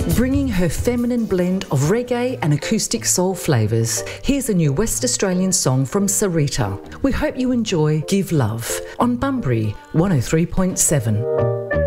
Bringing her feminine blend of reggae and acoustic soul flavours, here's a new West Australian song from Sarita. We hope you enjoy Give Love on Bunbury 103.7.